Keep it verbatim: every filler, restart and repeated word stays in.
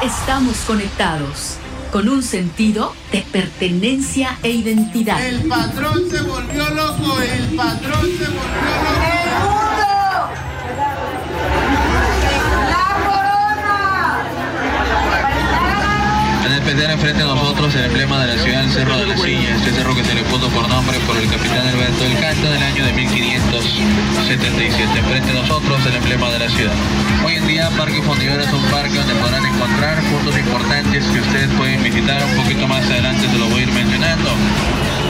estamos conectados con un sentido de pertenencia e identidad. El patrón se volvió loco, el patrón se volvió loco. En el P T R frente a nosotros el emblema de la ciudad, el Cerro de la Silla, este cerro que se le puso por nombre por el capitán Alberto del Canto del año de mil quinientos setenta y siete. Frente a nosotros el emblema de la ciudad. Hoy en día Parque Fundidora es un parque donde podrán encontrar puntos importantes que ustedes pueden visitar. Un poquito más adelante se lo voy a ir mencionando.